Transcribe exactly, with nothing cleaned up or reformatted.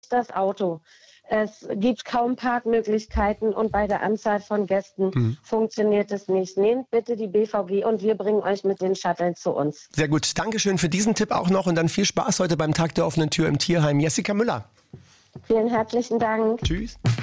das Auto. Es gibt kaum Parkmöglichkeiten und bei der Anzahl von Gästen mhm. funktioniert es nicht. Nehmt bitte die B V G und wir bringen euch mit den Shuttle zu uns. Sehr gut. Dankeschön für diesen Tipp auch noch und dann viel Spaß heute beim Tag der offenen Tür im Tierheim. Jessica Müller. Vielen herzlichen Dank. Tschüss.